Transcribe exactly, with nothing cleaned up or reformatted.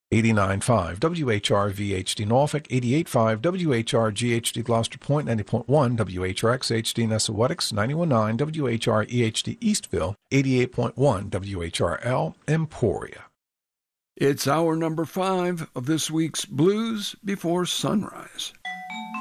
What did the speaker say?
eighty-nine point five W H R V H D Norfolk, eighty-eight point five W H R G H D Gloucester Point, ninety point one W H R X H D Nessawetics, ninety-one point nine W H R E H D Eastville, eighty-eight point one W H R L Emporia. It's hour number five of this week's Blues Before Sunrise.